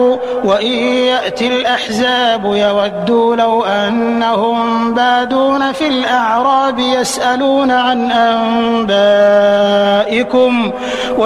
وإن يأتي الأحزاب يودوا لو أنهم بادون في الأعراب يسألون عن أنبائكم